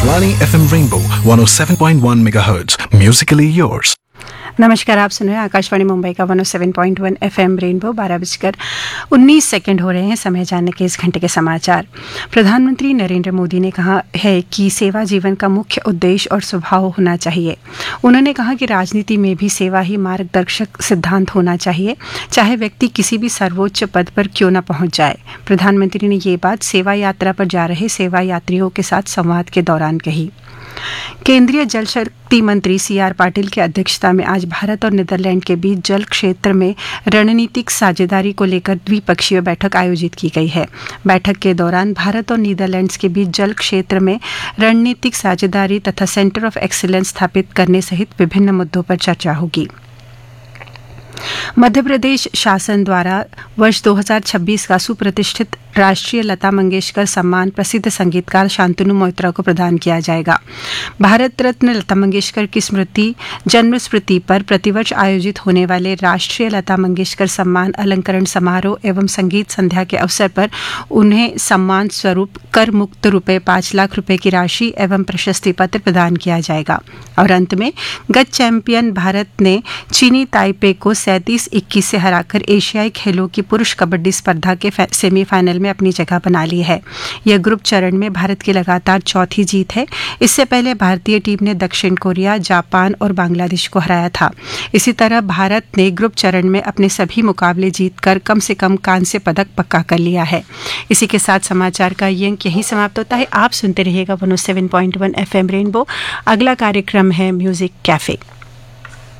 Akashvani FM Rainbow 107.1 MHz. Musically yours. नमस्कार, आप सुन रहे हैं आकाशवाणी मुंबई का 107.1 FM रेनबो। 12:19 हो रहे हैं। समय जानने के इस घंटे के समाचार। प्रधानमंत्री नरेंद्र मोदी ने कहा है कि सेवा जीवन का मुख्य उद्देश्य और स्वभाव होना चाहिए। उन्होंने कहा कि राजनीति में भी सेवा ही मार्गदर्शक सिद्धांत होना चाहिए, चाहे व्यक्ति किसी भी सर्वोच्च पद पर क्यों न पहुंच जाए। प्रधानमंत्री ने ये बात सेवा यात्रा पर जा रहे सेवा यात्रियों के साथ संवाद के दौरान कही। केंद्रीय जल शक्ति मंत्री CR पाटिल की अध्यक्षता में आज भारत और नीदरलैंड के बीच जल क्षेत्र में रणनीतिक साझेदारी को लेकर द्विपक्षीय बैठक आयोजित की गई है। बैठक के दौरान भारत और नीदरलैंड्स के बीच जल क्षेत्र में रणनीतिक साझेदारी तथा सेंटर ऑफ एक्सीलेंस स्थापित करने सहित विभिन्न मुद्दों पर चर्चा होगी। मध्य प्रदेश शासन द्वारा वर्ष 2026 का सुप्रतिष्ठित राष्ट्रीय लता मंगेशकर सम्मान प्रसिद्ध संगीतकार शांतनु मोइत्रा को प्रदान किया जाएगा। भारत रत्न लता मंगेशकर की जन्म स्मृति पर प्रतिवर्ष आयोजित होने वाले राष्ट्रीय लता मंगेशकर सम्मान अलंकरण समारोह एवं संगीत संध्या के अवसर पर उन्हें सम्मान स्वरूप कर मुक्त ₹5 लाख की राशि एवं प्रशस्ति पत्र प्रदान किया जाएगा। और अंत में गत चैंपियन भारत ने चीनी ताइपे को 37-21 से हराकर एशियाई खेलों की पुरुष कबड्डी स्पर्धा के सेमीफाइनल में अपनी जगह बना ली है। यह ग्रुप चरण में भारत की लगातार चौथी जीत है। इससे पहले भारतीय टीम ने दक्षिण कोरिया, जापान और बांग्लादेश को हराया था। इसी तरह भारत ने ग्रुप चरण में अपने सभी मुकाबले जीतकर कम से कम कांस्य पदक पक्का कर लिया है। इसी के साथ समाचार का ये अंक यही समाप्त होता है। आप सुनते रहिएगा 107.1 FM रेनबो। अगला कार्यक्रम है म्यूजिक कैफे।